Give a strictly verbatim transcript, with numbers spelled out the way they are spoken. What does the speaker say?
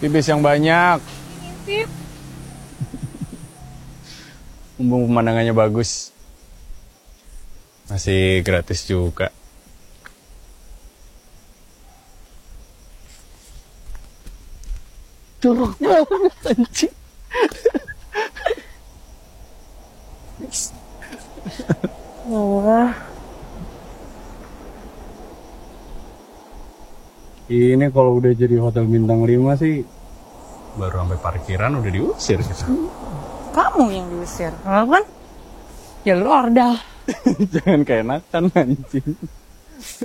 Pipis yang banyak. Sip. Mumpung pemandangannya bagus. Masih gratis juga. Jorok banget anjing. Wah. Ini kalau udah jadi hotel bintang lima sih baru sampai parkiran udah diusir gitu. Kamu yang diusir, kan? Ya lu ordal. Jangan keenakan anjing.